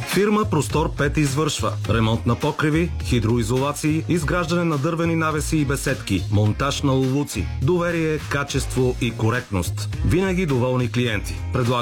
Фирма Простор 5 извършва ремонт на покриви, хидроизолации, изграждане на дървени навеси и беседки, монтаж на улуци, доверие, качество и коректност. Винаги доволни клиенти.